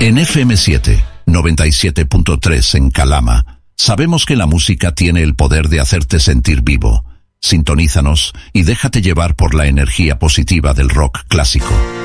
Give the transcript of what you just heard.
En FM7, 97.3 en Calama, sabemos que la música tiene el poder de hacerte sentir vivo. Sintonízanos y déjate llevar por la energía positiva del rock clásico.